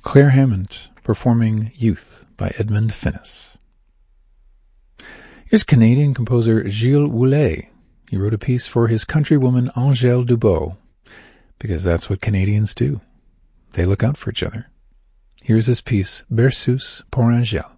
Claire Hammond performing Youth by Edmund Finnis. Here's Canadian composer Gilles Woulet. He wrote a piece for his countrywoman Angèle Dubois, because that's what Canadians do. They look out for each other. Here's his piece, Berceuse pour Angèle.